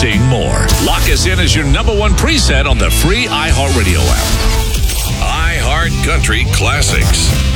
sing more. Lock us in as your number one preset on the free iHeartRadio app. iHeart Country Classics.